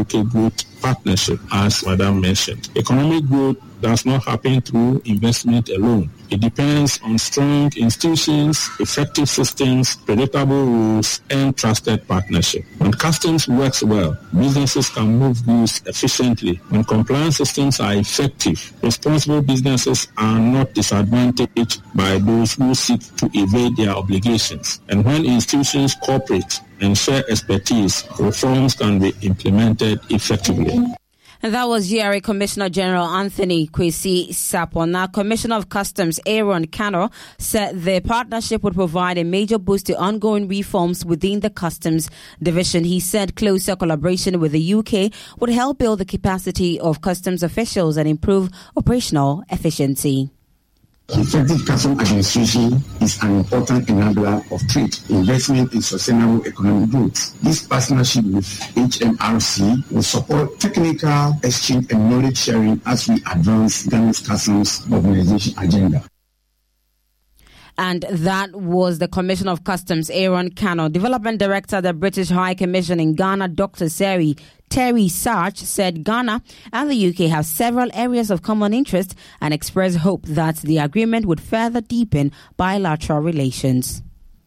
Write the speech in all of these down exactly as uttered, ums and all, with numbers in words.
U K Growth Partnership, as Madam mentioned. Economic growth does not happen through investment alone. It depends on strong institutions, effective systems, predictable rules, and trusted partnership. When customs works well, businesses can move goods efficiently. When compliance systems are effective, responsible businesses are not disadvantaged by those who seek to evade their obligations. And when institutions cooperate and share expertise, reforms can be implemented effectively. And that was G R A Commissioner General Anthony Kwesi Sarpong. Now, Commissioner of Customs Aaron Kano said the partnership would provide a major boost to ongoing reforms within the Customs Division. He said closer collaboration with the U K would help build the capacity of customs officials and improve operational efficiency. Effective customs administration is an important enabler of trade, investment in sustainable economic growth. This partnership with H M R C will support technical exchange and knowledge sharing as we advance Ghana's customs modernization agenda. And that was the Commissioner of Customs, Aaron Kano. Development Director at the British High Commission in Ghana, Doctor Seri Terry Sarch, said Ghana and the U K have several areas of common interest and expressed hope that the agreement would further deepen bilateral relations.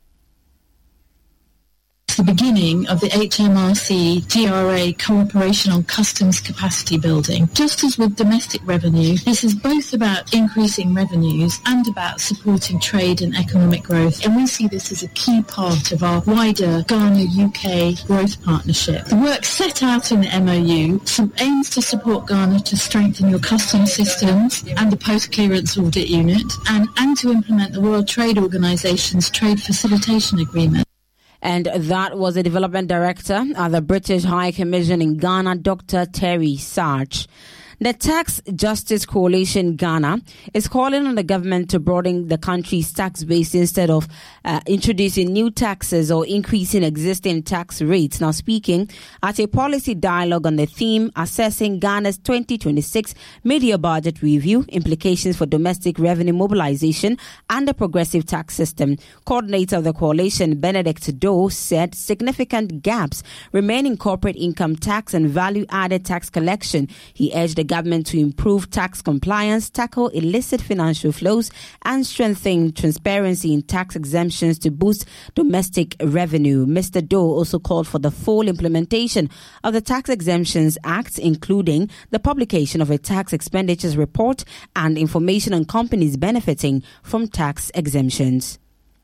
The beginning of the H M R C G R A cooperation on customs capacity building. Just as with domestic revenue, this is both about increasing revenues and about supporting trade and economic growth. And we see this as a key part of our wider Ghana-U K growth partnership. The work set out in the M O U aims to support Ghana to strengthen your customs systems and the post-clearance audit unit and, and to implement the World Trade Organization's Trade Facilitation Agreement. And that was the Development Director at the British High Commission in Ghana, Doctor Terry Sarch. The Tax Justice Coalition Ghana is calling on the government to broaden the country's tax base instead of uh, introducing new taxes or increasing existing tax rates. Now, speaking at a policy dialogue on the theme assessing Ghana's twenty twenty-six media budget review, implications for domestic revenue mobilization and the progressive tax system, coordinator of the coalition, Benedict Doe, said significant gaps remain in corporate income tax and value-added tax collection. He urged the government to improve tax compliance, tackle illicit financial flows, and strengthen transparency in tax exemptions to boost domestic revenue. Mister Doe also called for the full implementation of the Tax Exemptions Act, including the publication of a tax expenditures report and information on companies benefiting from tax exemptions.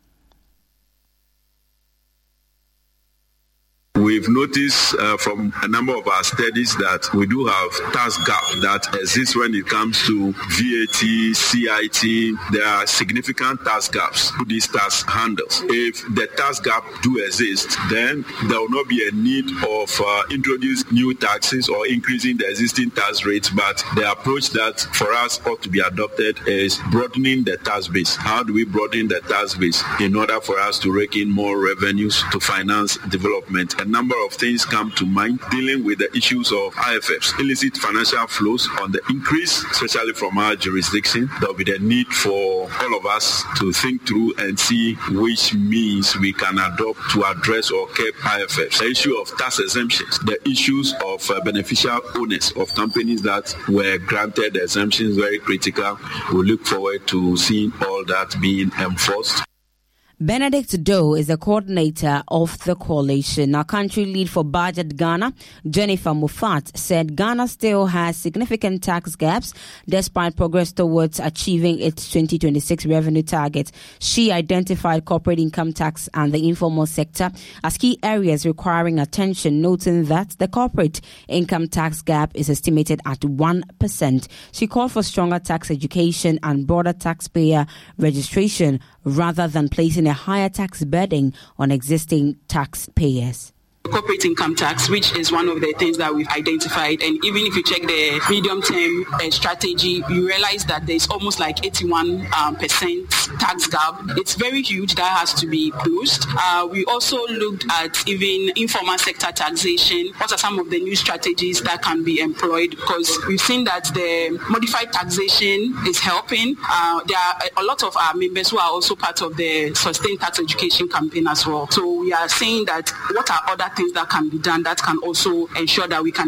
We've noticed uh, from a number of our studies that we do have tax gap that exists when it comes to V A T, C I T. There are significant tax gaps to these tax handles. If the tax gap do exist, then there will not be a need of uh, introducing new taxes or increasing the existing tax rates, but the approach that for us ought to be adopted is broadening the tax base. How do we broaden the tax base in order for us to rake in more revenues to finance development? A number of things come to mind dealing with the issues of I F Fs, illicit financial flows on the increase, especially from our jurisdiction. There will be the need for all of us to think through and see which means we can adopt to address or curb I F Fs. The issue of tax exemptions, the issues of uh, beneficial owners of companies that were granted exemptions, very critical. We look forward to seeing all that being enforced. Benedict Doe is the coordinator of the coalition. Our country lead for Budget Ghana, Jennifer Mufat, said Ghana still has significant tax gaps despite progress towards achieving its twenty twenty-six revenue target. She identified corporate income tax and the informal sector as key areas requiring attention, noting that the corporate income tax gap is estimated at one percent. She called for stronger tax education and broader taxpayer registration rather than placing a higher tax burden on existing taxpayers. Corporate income tax, which is one of the things that we've identified, and even if you check the medium-term uh, strategy, you realize that there's almost like eighty-one percent um, tax gap. It's very huge. That has to be closed. Uh, we also looked at even informal sector taxation. What are some of the new strategies that can be employed? Because we've seen that the modified taxation is helping. Uh, there are a lot of our members who are also part of the Sustained Tax Education campaign as well. So we are saying that what are other things that can be done that can also ensure that we can